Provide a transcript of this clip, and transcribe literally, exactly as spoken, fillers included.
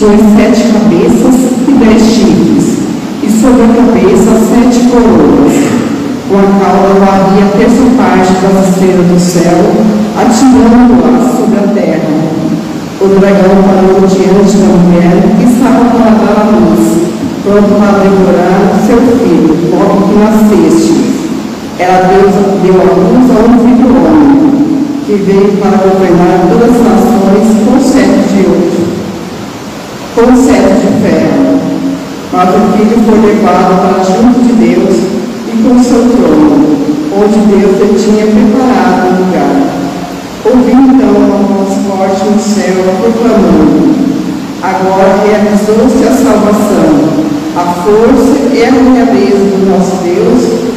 suas sete cabeças e dez chifres, e sobre a cabeça sete coroas. Com a cauda varria a terça parte das estrelas do céu, atirando-as sobre a terra. O dragão parou diante da mulher que estava para dar à luz, pronto para devorar seu filho, logo que nasceste. Ela Deus deu a luz a um filho homem, que veio para governar todas as nações com sete de ouro, com sete de ferro. Mas o filho foi levado para junto de Deus e com seu trono, onde Deus lhe tinha preparado um lugar. Ouvi então uma voz forte no céu, proclamando: agora realizou-se a salvação, a força e a grandeza do nosso Deus,